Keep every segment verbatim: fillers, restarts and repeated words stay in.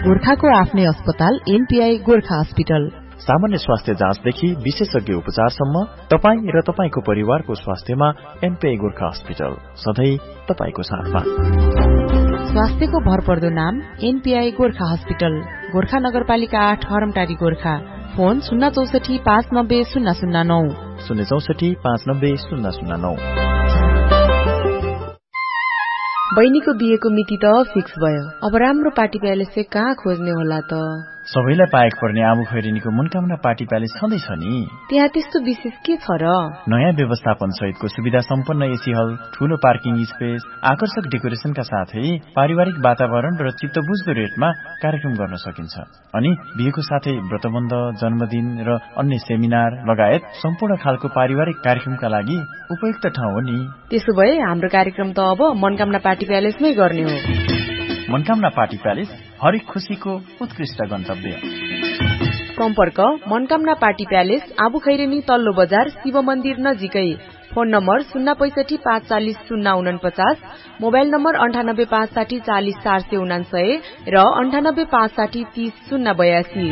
गोर्खाको आफ्नै अस्पताल एनपीआई गोर्खा हस्पिटल। सामान्य स्वास्थ्य जाँचदेखि विशेषज्ञ उपचारसम्म तपाईँ र तपाईँको परिवारको स्वास्थ्यमा एनपीआई गोर्खा हस्पिटल सधैँ तपाईँको साथमा। स्वास्थ्यको भरपर्दो नाम एनपीआई गोर्खा हस्पिटल, गोर्खा नगरपालिका आठ हरमटारी गोर्खा। फोन शून्य चौसठी पाँच नब्बे शून्य शून्य नौ शून्य चौसठी पाँच नब्बे शून्य शून्य नौ। बहिनीको बिहेको मिति त फिक्स भयो, अब राम्रो पार्टी प्यालेस चाहिँ कहाँ खोज्ने होला त? सबैलाई पाएक पर्ने आबु खैरेनीको मनकामना पार्टी प्यालेस छँदैछ नि। त्यहाँ त्यस्तो विशेष के छ र? नयाँ व्यवस्थापन सहितको सुविधा सम्पन्न एसी हल, ठूलो पार्किङ स्पेस, आकर्षक डेकोरेसनका साथै पारिवारिक वातावरण र चित्तबुझ्दो रेटमा कार्यक्रम गर्न सकिन्छ। अनि बिहेको साथै व्रतबन्ध, जन्मदिन र अन्य सेमिनार लगायत सम्पूर्ण खालको पारिवारिक कार्यक्रमका लागि उपयुक्त ठाउँ हो नि। त्यसो भए हाम्रो कार्यक्रम त अब मनकामना पार्टी प्यालेसमै गर्ने हो। मनकामना पार्टी प्यालेस हरेक खुशीको उत्कृष्ट गन्तव्य। सम्पर्क मनकामना पार्टी प्यालेस, आबु खैरेनी तल्लो बजार, शिव मन्दिर नजिकै। फोन नम्बर शून्य पैसठी पाँच चालिस शून्य उनपचास, मोबाइल नम्बर अन्ठानब्बे पाँच साठी चालिस चार सय उनासय र अन्ठानब्बे पाँच साठी तीस शून्य बयासी।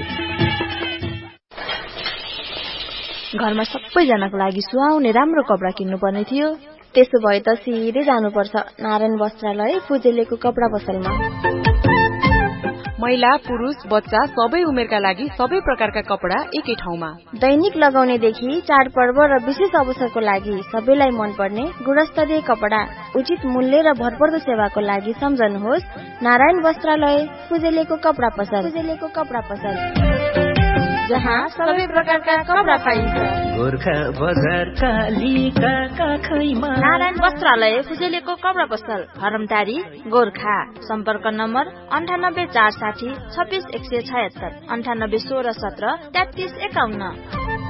घरमा सबैजनाको लागि सुहाउने राम्रो कपडा किन्नु पर्ने थियो। त्यसो भए त सिधै जानुपर्छ नारायण वस्त्रालय फुजेलेको कपडा पसलमा। महिला, पुरुष, बच्चा सबै उमेरका लागि सबै प्रकारका कपडा एकै ठाउँमा। दैनिक लगाउनेदेखि चाडपर्व र विशेष अवसरको लागि सबैलाई मनपर्ने गुणस्तरीय कपडा, उचित मूल्य र भरपर्दो सेवाको लागि सम्झनुहोस् नारायण वस्त्रालय फुजेलेको कपडा पसल। फुजेलेको कपडा पसल जहाँ सबै प्रकारका कपडा पाइन्छ। गोर्खा बजार कालीका काखैमा नारायण वस्त्रालय फुजेलेको कपडा पसल, हरमटारी गोर्खा। सम्पर्क नम्बर अन्ठानब्बे चार साठी छब्बिस एक सय छयत्तर, अन्ठानब्बे सोह्र सत्र तेत्तिस एकाउन्न।